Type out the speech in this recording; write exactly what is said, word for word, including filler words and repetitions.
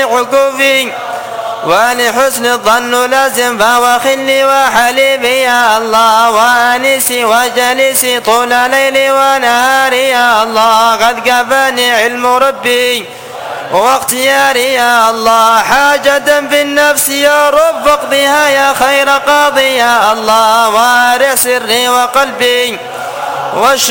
عقوفي ولحسن الظن لازم فهو خلي وحليبي يا الله وانسي وجلسي طول ليلي ونهاري يا الله قد كفاني علم ربي واختياري يا الله حاجة في النفس يا رب اقضيها يا خير قاضي يا الله وارع سري وقلبي